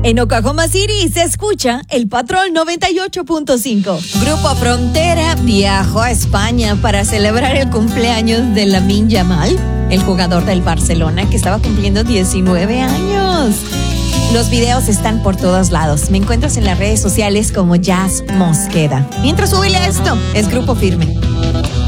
En Oklahoma City se escucha el Patrón 98.5. Grupo Frontera viajó a España para celebrar el cumpleaños de Lamine Yamal, el jugador del Barcelona que estaba cumpliendo 19 años. Los videos están por todos lados. Me encuentras en las redes sociales como Jazz Mosqueda. Mientras súbele a esto, es Grupo Firme.